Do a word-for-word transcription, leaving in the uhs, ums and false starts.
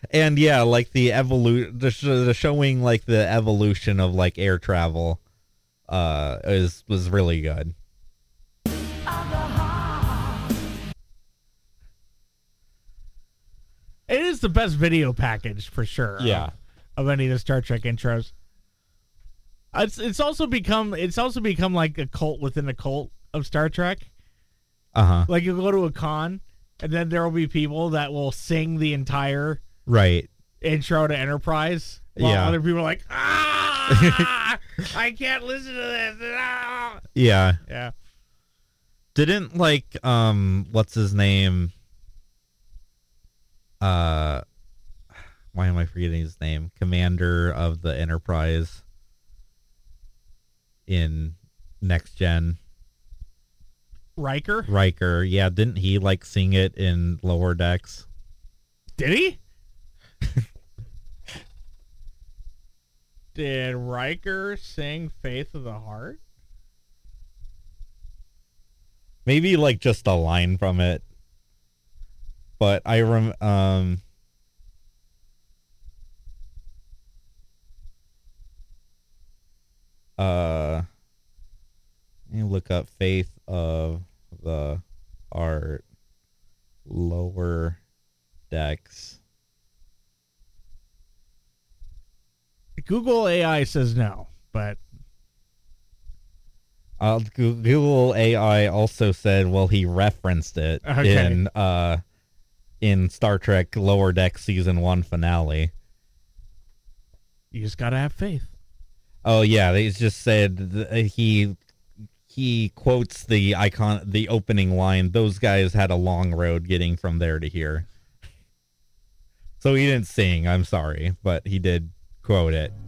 And yeah, like the evolu- the, sh- the showing like the evolution of like air travel uh is was really good. It is the best video package for sure. Yeah. Of, of any of the Star Trek intros. It's it's also become it's also become like a cult within a cult of Star Trek. Uh-huh. Like you go to a con and then there will be people that will sing the entire Right. intro to Enterprise. While Yeah. other people are like, ah, I can't listen to this. Ah. Yeah. Yeah. Didn't like um what's his name? Uh why am I forgetting his name? Commander of the Enterprise in Next Gen. Riker? Riker. Yeah, didn't he like sing it in Lower Decks? Did he? Did Riker sing Faith of the Heart? Maybe like just a line from it. But I rem um uh let me look up Faith of the Heart Lower Decks. Google A I says no, but Uh, Goo- Google A I also said, well, he referenced it Okay. in uh, in Star Trek Lower Deck season one finale. you just gotta have faith. Oh yeah, they just said th- he he quotes the icon, the opening line. Those guys had a long road getting from there to here. So he didn't sing. I'm sorry, but he did quote it.